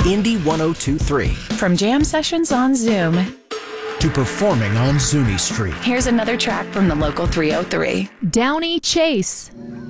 Indy 102.3. From jam sessions on Zoom to performing on Zuni Street. Here's another track from the local 303. Downey Chase.